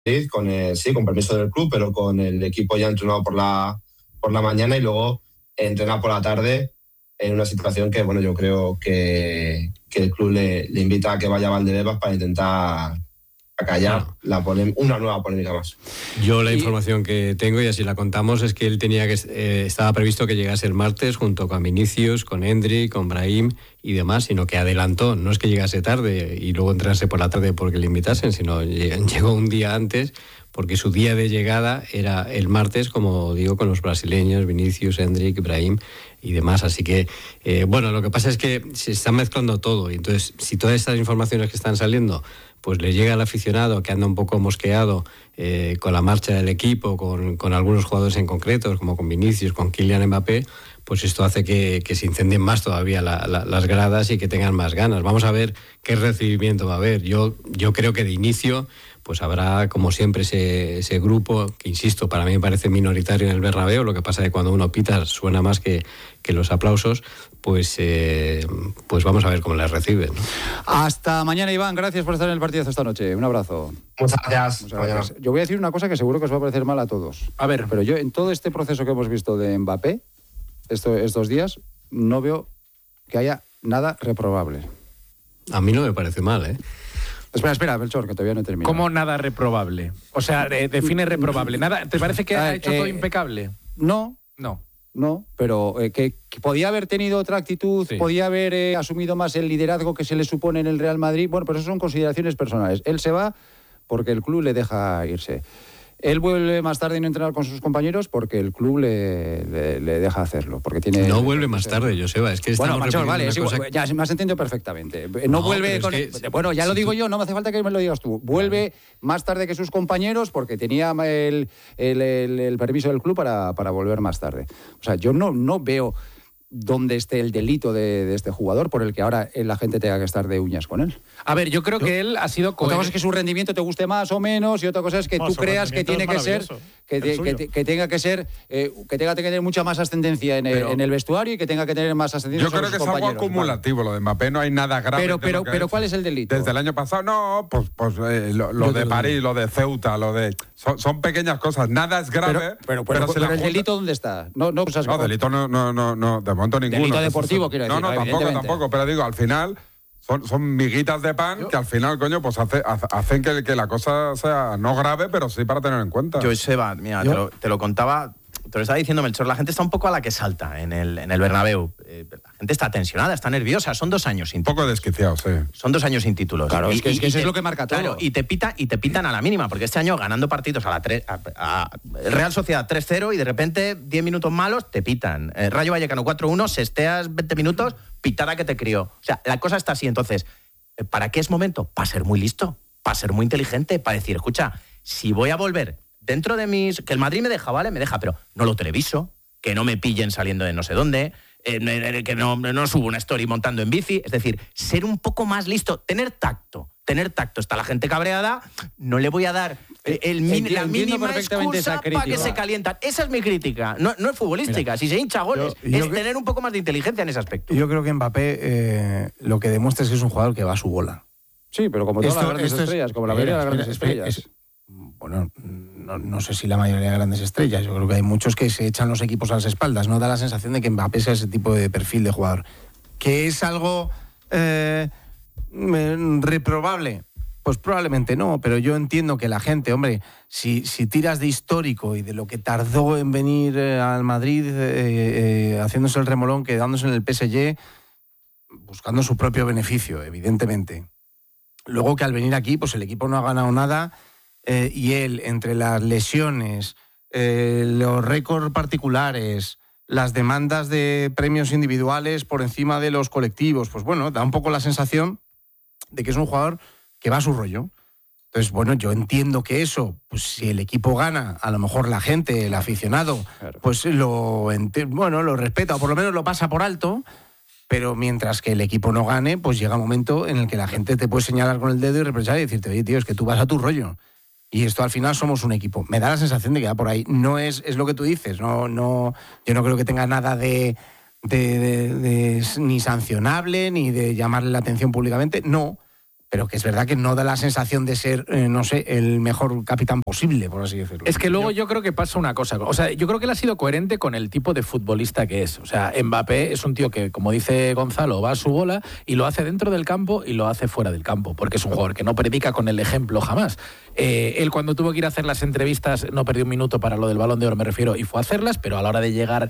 con permiso del club, pero con el equipo ya entrenado por la mañana y luego entrenar por la tarde en una situación que, bueno, yo creo que el club le invita a que vaya a Valdebebas para intentar acallar una nueva polémica más. Yo la información que tengo, y así la contamos, es que él estaba previsto que llegase el martes junto con Vinicius, con Endrick, con Brahim y demás, sino que adelantó. No es que llegase tarde y luego entrase por la tarde porque le invitasen, sino llegó un día antes, porque su día de llegada era el martes, como digo, con los brasileños, Vinicius, Endrick, Brahim y demás. Así que, bueno, lo que pasa es que se está mezclando todo. Y entonces, si todas estas informaciones que están saliendo pues le llega al aficionado que anda un poco mosqueado con la marcha del equipo, con algunos jugadores en concreto, como con Vinicius, con Kylian Mbappé, pues esto hace que se incendien más todavía las gradas y que tengan más ganas. Vamos a ver qué recibimiento va a haber. Yo creo que de inicio pues habrá, como siempre, ese grupo, que insisto, para mí me parece minoritario en el Bernabéu. Lo que pasa es que cuando uno pita suena más que los aplausos, pues vamos a ver cómo les reciben, ¿no? Hasta mañana, Iván. Gracias por estar en el partidazo esta noche. Un abrazo. Muchas gracias. Yo voy a decir una cosa que seguro que os va a parecer mal a todos. A ver. Pero yo, en todo este proceso que hemos visto de Mbappé, estos días, no veo que haya nada reprobable. A mí no me parece mal, ¿eh? Espera, Belchor, que todavía no he terminado. ¿Cómo nada reprobable? O sea, define reprobable. ¿Nada? ¿Te parece que ha hecho todo impecable? No, pero que podía haber tenido otra actitud, sí. Podía haber asumido más el liderazgo que se le supone en el Real Madrid. Bueno, pero eso son consideraciones personales. Él se va porque el club le deja irse. Él vuelve más tarde y no entrenar con sus compañeros porque el club le deja hacerlo. Porque tiene. No vuelve más tarde, Joseba. Es que bueno, Machón, vale, ya me has entendido perfectamente. No vuelve con. Bueno, ya lo digo yo, no me hace falta que me lo digas tú. Vuelve más tarde que sus compañeros porque tenía el permiso del club para volver más tarde. O sea, yo no veo dónde esté el delito de este jugador por el que ahora la gente tenga que estar de uñas con él. A ver, yo creo que él ha sido coherente. Otra cosa es que su rendimiento te guste más o menos y otra cosa es que tú creas que tiene que ser que tenga que tener mucha más ascendencia en el vestuario y que tenga que tener más ascendencia sobre sus compañeros. Yo creo que es algo acumulativo lo de Mbappé, no hay nada grave. Pero ¿cuál es el delito? Desde el año pasado, no, pues lo de París, lo de Ceuta, son pequeñas cosas, nada es grave. Pero el delito ¿dónde está? No, delito no, de momento ninguno. Delito deportivo, quiero decir. No, tampoco, pero digo, al final son miguitas de pan que al final, coño, pues hacen que la cosa sea no grave, pero sí para tener en cuenta. Joseba, mira, te lo contaba, te lo estaba diciendo Melchor, la gente está un poco a la que salta en el Bernabéu. La gente está tensionada, está nerviosa, son 2 años sin títulos. Un poco desquiciado, sí. Son 2 años sin títulos. Claro, es que eso es lo que marca todo. Claro, y te pitan a la mínima, porque este año ganando partidos a Real Sociedad 3-0 y de repente 10 minutos malos te pitan. Rayo Vallecano 4-1, sesteas 20 minutos, pitada que te crió. O sea, la cosa está así. Entonces, ¿para qué es momento? Para ser muy listo, para ser muy inteligente, para decir, escucha, si voy a volver dentro de que el Madrid me deja, ¿vale? Me deja, pero no lo televiso, que no me pillen saliendo de no sé dónde, que no subo una story montando en bici. Es decir, ser un poco más listo, tener tacto. Está la gente cabreada, no le voy a dar la mínima excusa para que se calientan. Esa es mi crítica, no es futbolística. Mira, si se hincha goles, es tener un poco más de inteligencia en ese aspecto. Yo creo que Mbappé lo que demuestra es que es un jugador que va a su bola. Sí, pero como todas las grandes estrellas, como la mayoría de las grandes estrellas. Bueno, no sé si la mayoría de grandes estrellas. Yo creo que hay muchos que se echan los equipos a las espaldas. No da la sensación de que Mbappé sea ese tipo de perfil de jugador. ¿Que es algo reprobable? Pues probablemente no, pero yo entiendo que la gente, hombre, si tiras de histórico y de lo que tardó en venir al Madrid, haciéndose el remolón, quedándose en el PSG, buscando su propio beneficio, evidentemente. Luego que al venir aquí, pues el equipo no ha ganado nada. Y él, entre las lesiones, los récords particulares, las demandas de premios individuales por encima de los colectivos, pues bueno, da un poco la sensación de que es un jugador que va a su rollo. Entonces, bueno, yo entiendo que eso, pues si el equipo gana, a lo mejor la gente, el aficionado, pues lo respeta o por lo menos lo pasa por alto. Pero mientras que el equipo no gane, pues llega un momento en el que la gente te puede señalar con el dedo y reprochar y decirte, oye, tío, es que tú vas a tu rollo. Y esto al final somos un equipo. Me da la sensación de que va por ahí. No es lo que tú dices. Yo no creo que tenga nada de ni sancionable, ni de llamarle la atención públicamente. No. pero que es verdad que no da la sensación de ser, no sé, el mejor capitán posible, por así decirlo. Es que luego yo creo que pasa una cosa. O sea, yo creo que él ha sido coherente con el tipo de futbolista que es. O sea, Mbappé es un tío que, como dice Gonzalo, va a su bola y lo hace dentro del campo y lo hace fuera del campo, porque es un jugador que no predica con el ejemplo jamás. Él cuando tuvo que ir a hacer las entrevistas no perdió un minuto para lo del Balón de Oro, me refiero, y fue a hacerlas, pero a la hora de llegar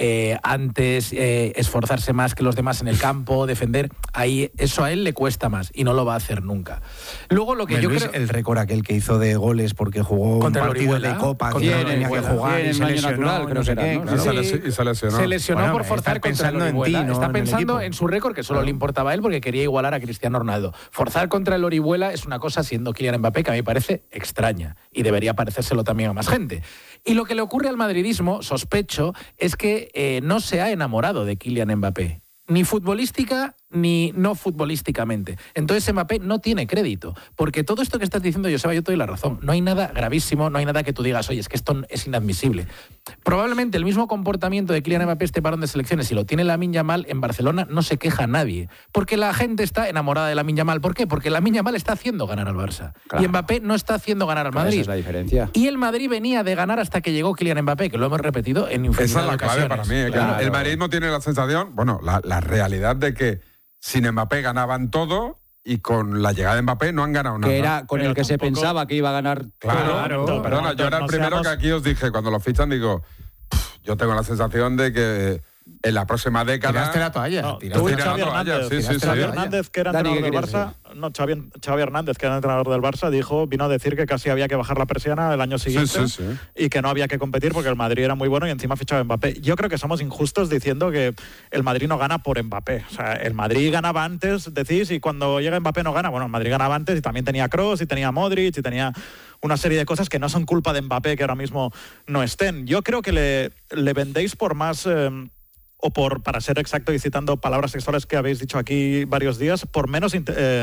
antes, esforzarse más que los demás en el campo, defender, ahí eso a él le cuesta más y no lo va a hacer nunca. Luego lo que yo creo... El récord aquel que hizo de goles porque jugó contra un partido de Copa que no tenía que jugar y se lesionó, no sé qué. Y se lesionó. Se lesionó por forzar contra el Orihuela. Está pensando en su récord, que solo le importaba a él porque quería igualar a Cristiano Ronaldo. Forzar contra el Orihuela es una cosa, siendo Kylian Mbappé, que a mí me parece extraña y debería parecérselo también a más gente. Y lo que le ocurre al madridismo, sospecho, es que no se ha enamorado de Kylian Mbappé. Ni futbolística ni no futbolísticamente. Entonces Mbappé no tiene crédito, porque todo esto que estás diciendo, Joseba, yo te doy la razón. No hay nada gravísimo, no hay nada que tú digas, oye, es que esto es inadmisible. Probablemente el mismo comportamiento de Kylian Mbappé, este parón de selecciones, si lo tiene Lamine Yamal en Barcelona, no se queja nadie, porque la gente está enamorada de Lamine Yamal. ¿Por qué? Porque Lamine Yamal está haciendo ganar al Barça, claro, y Mbappé no está haciendo ganar al Madrid. Esa es la diferencia. Y el Madrid venía de ganar hasta que llegó Kylian Mbappé, que lo hemos repetido en infinidad de ocasiones. Esa es la clave para mí. Claro. El madridismo tiene la sensación, bueno, la realidad de que sin Mbappé ganaban todo y con la llegada de Mbappé no han ganado nada. Que era con el que se pensaba que iba a ganar. Claro, perdona, yo era el primero que aquí os dije, cuando lo fichan, digo, yo tengo la sensación de que en la próxima década... Tiraste la toalla. No, tú y Xavi Hernández. Xavi Hernández, que era entrenador del Barça... No, Xavi Hernández, que era entrenador del Barça, vino a decir que casi había que bajar la persiana el año siguiente y que no había que competir porque el Madrid era muy bueno y encima fichaba a Mbappé. Yo creo que somos injustos diciendo que el Madrid no gana por Mbappé. O sea, el Madrid ganaba antes, decís, y cuando llega Mbappé no gana. Bueno, el Madrid ganaba antes y también tenía Kroos y tenía Modric y tenía una serie de cosas que no son culpa de Mbappé que ahora mismo no estén. Yo creo que le vendéis por más... o por, para ser exacto y citando palabras sexuales que habéis dicho aquí varios días, por menos...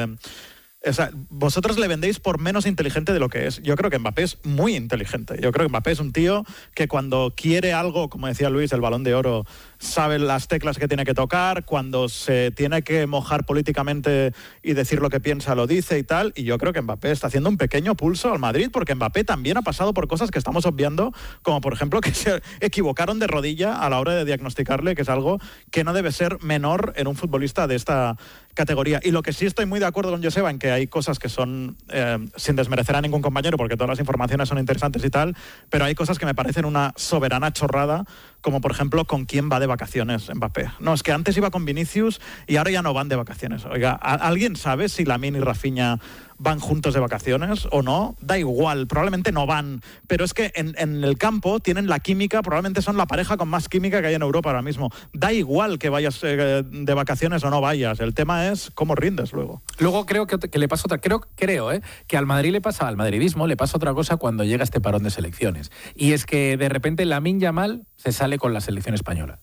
o sea, vosotros le vendéis por menos inteligente de lo que es. Yo creo que Mbappé es muy inteligente. Yo creo que Mbappé es un tío que cuando quiere algo, como decía Luis, el Balón de Oro, sabe las teclas que tiene que tocar, cuando se tiene que mojar políticamente y decir lo que piensa, lo dice y tal. Y yo creo que Mbappé está haciendo un pequeño pulso al Madrid, porque Mbappé también ha pasado por cosas que estamos obviando, como por ejemplo que se equivocaron de rodilla a la hora de diagnosticarle, que es algo que no debe ser menor en un futbolista de esta categoría. Y lo que sí estoy muy de acuerdo con Joseba en que hay cosas que son, sin desmerecer a ningún compañero, porque todas las informaciones son interesantes y tal, pero hay cosas que me parecen una soberana chorrada, como por ejemplo con quién va de vacaciones Mbappé. No, es que antes iba con Vinicius y ahora ya no van de vacaciones. Oiga, ¿alguien sabe si Lamine y Rafinha van juntos de vacaciones o no? Da igual, probablemente no van, pero es que en el campo tienen la química, probablemente son la pareja con más química que hay en Europa ahora mismo. Da igual que vayas de vacaciones o no vayas, el tema es cómo rindes luego. Luego creo que le pasa otra, creo que al Madrid le pasa, al madridismo le pasa otra cosa cuando llega este parón de selecciones, y es que de repente Lamine Yamal se sale con la selección española,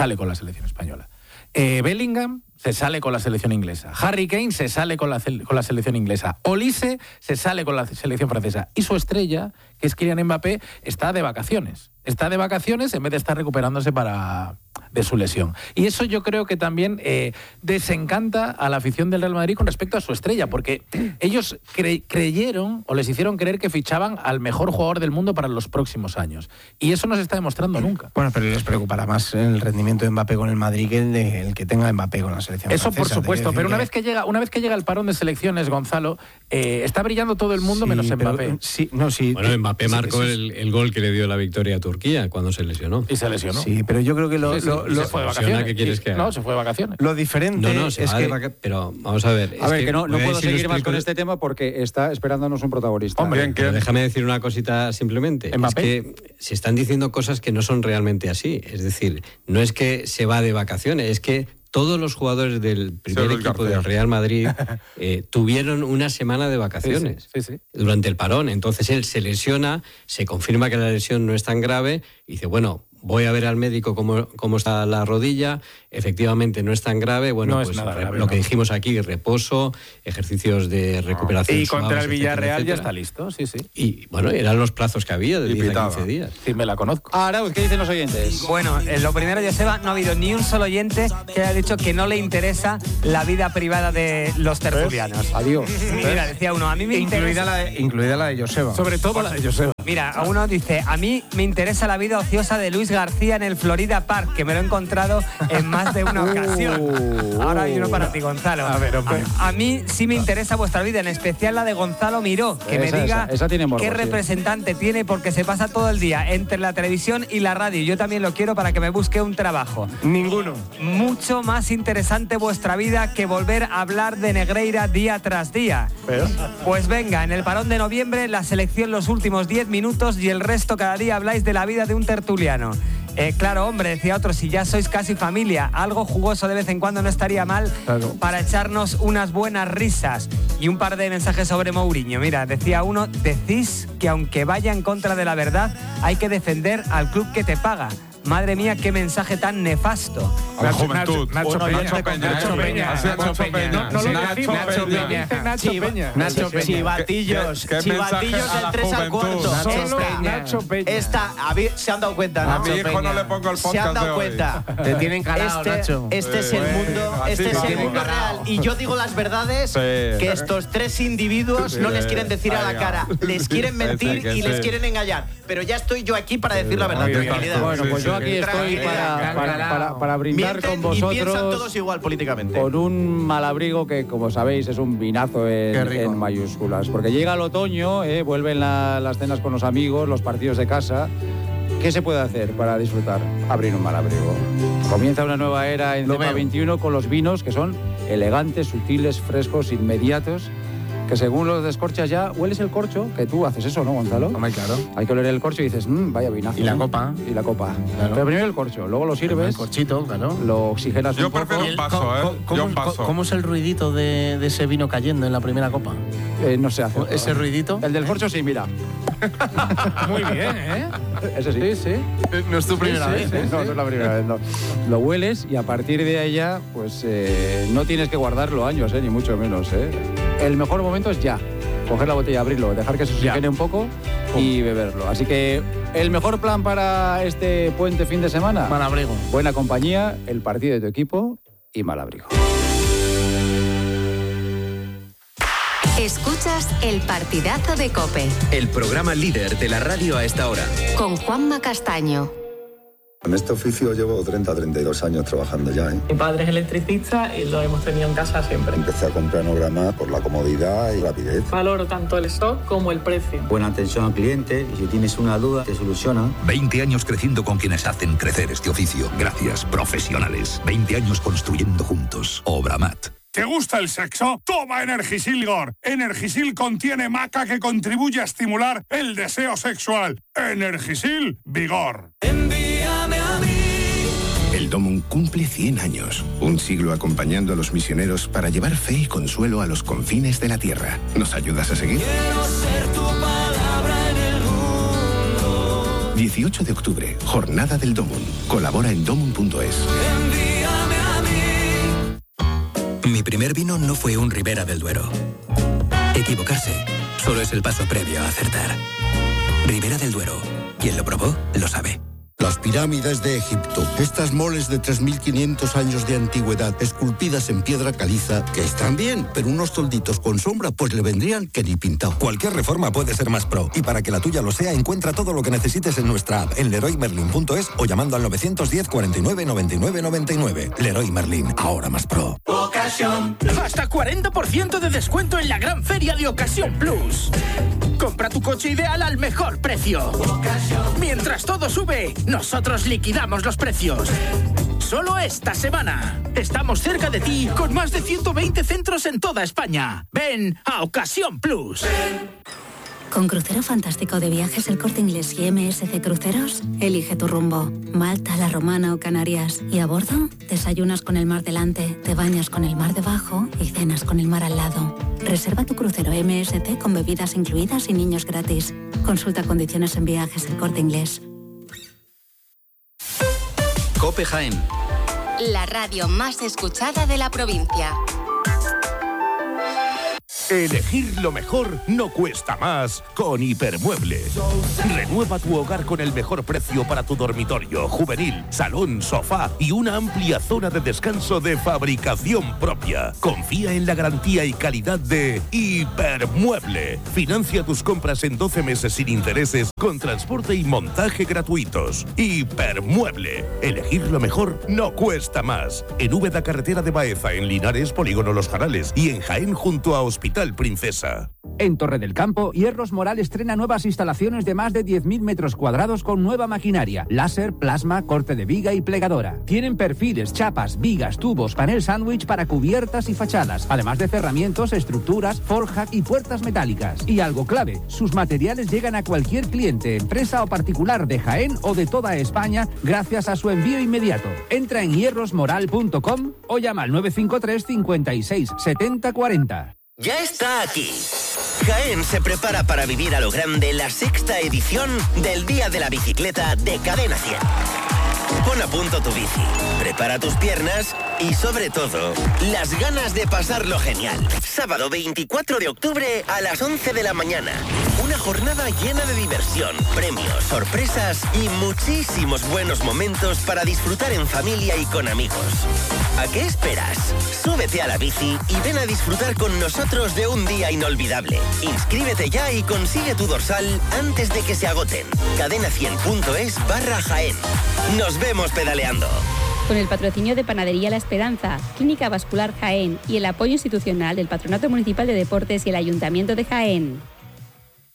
Bellingham se sale con la selección inglesa. Harry Kane se sale con la selección inglesa. Olise se sale con la selección francesa. Y su estrella, que es Kylian Mbappé, está de vacaciones. Está de vacaciones en vez de estar recuperándose de su lesión. Y eso yo creo que también desencanta a la afición del Real Madrid con respecto a su estrella, porque ellos creyeron o les hicieron creer que fichaban al mejor jugador del mundo para los próximos años. Y eso no se está demostrando nunca. Bueno, pero les preocupará más el rendimiento de Mbappé con el Madrid que el que tenga Mbappé con la selección eso francesa, por supuesto, pero una vez que llega el parón de selecciones, Gonzalo, está brillando todo el mundo menos Mbappé. Bueno, Mbappé marcó el gol que le dio la victoria a Turquía cuando se lesionó. Y se lesionó. Sí, pero yo creo que se fue de vacaciones. ¿Qué quieres que haga? No, se fue de vacaciones. Lo diferente es que... Pero vamos a ver. Que no puedo seguir más con este tema porque está esperándonos un protagonista. Hombre, déjame decir una cosita simplemente. ¿Mbappé? Es que se están diciendo cosas que no son realmente así. Es decir, no es que se va de vacaciones, es que todos los jugadores del primer equipo del Real Madrid tuvieron una semana de vacaciones durante el parón. Entonces él se lesiona, se confirma que la lesión no es tan grave y dice, bueno, voy a ver al médico cómo está la rodilla, efectivamente no es tan grave, bueno, no pues es nada grave, lo que dijimos aquí, reposo, ejercicios de recuperación. Y contra suaves, el Villarreal etcétera. ya está listo, sí. Y bueno, eran los plazos que había, de 10 a 15 días. Sí, me la conozco. Arauz, ¿qué dicen los oyentes? Bueno, lo primero, Joseba, no ha habido ni un solo oyente que haya dicho que no le interesa la vida privada de los tertulianos. Adiós. Mira, decía uno, a mí me interesa... Incluida la de Joseba. Sobre todo la de Joseba. Mira, uno dice, a mí me interesa la vida ociosa de Luis García en el Florida Park, que me lo he encontrado en más de una ocasión. Ahora hay uno para ti, Gonzalo. A ver, hombre. A mí sí me interesa vuestra vida, en especial la de Gonzalo Miró, que me diga esa tiene morbo, qué sí. representante tiene, porque se pasa todo el día entre la televisión y la radio. Yo también lo quiero para que me busque un trabajo. Ninguno. Mucho más interesante vuestra vida que volver a hablar de Negreira día tras día. Pues venga, en el parón de noviembre, la selección los últimos 10 minutos y el resto cada día habláis de la vida de un tertuliano. Claro, hombre, decía otro, si ya sois casi familia, algo jugoso de vez en cuando no estaría mal, claro, para echarnos unas buenas risas. Y un par de mensajes sobre Mourinho. Mira, decía uno, decís que aunque vaya en contra de la verdad, hay que defender al club que te paga. Madre mía, qué mensaje tan nefasto. A la juventud. Nacho Peña. Nacho Peña. Chivatillos del 3 al 4. Nacho Peña. Se han dado cuenta, A Nacho mi hijo Peña. no le pongo el podcast. Se han dado cuenta. Te tienen calado, Nacho. Este es el mundo, este es el mundo real. Y yo digo las verdades que estos tres individuos no les quieren decir a la cara. Les quieren mentir y les quieren engañar. Pero ya estoy yo aquí para decir la verdad. Bueno, pues yo aquí estoy para brindar mienten con vosotros. Y piensan todos igual políticamente. Con un Malabrigo que, como sabéis, es un vinazo en mayúsculas. Porque llega el otoño, vuelven las cenas con los amigos, los partidos de casa. ¿Qué se puede hacer para disfrutar? Abrir un Malabrigo. Comienza una nueva era en Cepa 21 con los vinos que son elegantes, sutiles, frescos, inmediatos. Que según los descorchas ya, hueles el corcho, que tú haces eso, ¿no, Gonzalo? Hombre, claro. Hay que oler el corcho y dices, vaya vinazo. Y la copa. Y la copa. Claro. Pero primero el corcho, luego lo sirves. El corchito, claro. Lo oxigenas un poco. Yo prefiero un paso, ¿Cómo es el ruidito de ese vino cayendo en la primera copa? No sé hacer. ¿Ese ruidito? El del corcho sí, mira. Muy bien, ¿eh? Ese sí. Sí. No es tu primera vez. No es la primera vez, no. Lo hueles y a partir de allá, pues no tienes que guardarlo años, ni mucho menos, El mejor momento es ya. Coger la botella, abrirlo, dejar que se oxigene un poco y beberlo. Así que el mejor plan para este puente fin de semana. Malabrigo. Buena compañía, el partido de tu equipo y Malabrigo. Escuchas El Partidazo de COPE. El programa líder de la radio a esta hora. Con Juanma Castaño. En este oficio llevo 32 años trabajando ya. Mi padre es electricista y lo hemos tenido en casa siempre. Empecé a comprar Nograma por la comodidad y rapidez. Valoro tanto el stock como el precio. Buena atención al cliente y si tienes una duda te solucionan. 20 años creciendo con quienes hacen crecer este oficio. Gracias, profesionales. 20 años construyendo juntos. Obramat. ¿Te gusta el sexo? Toma Energisil Vigor. Energisil contiene maca que contribuye a estimular el deseo sexual. Energisil Vigor. Envíame a mí. El Domum cumple 100 años. Un siglo acompañando a los misioneros para llevar fe y consuelo a los confines de la tierra. ¿Nos ayudas a seguir? Quiero ser tu palabra en el mundo. 18 de octubre, Jornada del Domum. Colabora en domum.es. Mi primer vino no fue un Ribera del Duero. Equivocarse solo es el paso previo a acertar. Ribera del Duero. Quien lo probó, lo sabe. Las pirámides de Egipto, estas moles de 3.500 años de antigüedad, esculpidas en piedra caliza, que están bien, pero unos tolditos con sombra, pues le vendrían que ni pintado. Cualquier reforma puede ser más pro, y para que la tuya lo sea, encuentra todo lo que necesites en nuestra app, en leroymerlin.es o llamando al 910 49 99 99. Leroy Merlin, ahora más pro. Ocasión. Hasta 40% de descuento en la gran feria de Ocasión Plus. Compra tu coche ideal al mejor precio. Mientras todo sube, nosotros liquidamos los precios. Solo esta semana. Estamos cerca de ti con más de 120 centros en toda España. Ven a Ocasión Plus. Con Crucero Fantástico de Viajes El Corte Inglés y MSC Cruceros, elige tu rumbo. Malta, La Romana o Canarias. Y a bordo, desayunas con el mar delante, te bañas con el mar debajo y cenas con el mar al lado. Reserva tu crucero MSC con bebidas incluidas y niños gratis. Consulta condiciones en Viajes El Corte Inglés. COPE Jaén. La radio más escuchada de la provincia. Elegir lo mejor no cuesta más con Hipermueble. Renueva tu hogar con el mejor precio para tu dormitorio, juvenil, salón, sofá y una amplia zona de descanso de fabricación propia. Confía en la garantía y calidad de Hipermueble. Financia tus compras en 12 meses sin intereses con transporte y montaje gratuitos. Hipermueble. Elegir lo mejor no cuesta más. En Úbeda, carretera de Baeza, en Linares, Polígono Los Jarales y en Jaén junto a Hospital Princesa. En Torre del Campo, Hierros Moral estrena nuevas instalaciones de más de 10.000 metros cuadrados con nueva maquinaria, láser, plasma, corte de viga y plegadora. Tienen perfiles, chapas, vigas, tubos, panel sándwich para cubiertas y fachadas, además de cerramientos, estructuras, forja y puertas metálicas. Y algo clave, sus materiales llegan a cualquier cliente, empresa o particular de Jaén o de toda España gracias a su envío inmediato. Entra en hierrosmoral.com o llama al 953 56 70 40. Ya está aquí. Jaén se prepara para vivir a lo grande la 6ª edición del Día de la Bicicleta de Cadena 100. Pon a punto tu bici, prepara tus piernas y, sobre todo, las ganas de pasarlo genial. Sábado 24 de octubre a las 11 de la mañana. Una jornada llena de diversión, premios, sorpresas y muchísimos buenos momentos para disfrutar en familia y con amigos. ¿A qué esperas? Súbete a la bici y ven a disfrutar con nosotros de un día inolvidable. Inscríbete ya y consigue tu dorsal antes de que se agoten. cadena100.es/Jaén. Nos vemos pedaleando. Con el patrocinio de Panadería La Esperanza, Clínica Vascular Jaén y el apoyo institucional del Patronato Municipal de Deportes y el Ayuntamiento de Jaén.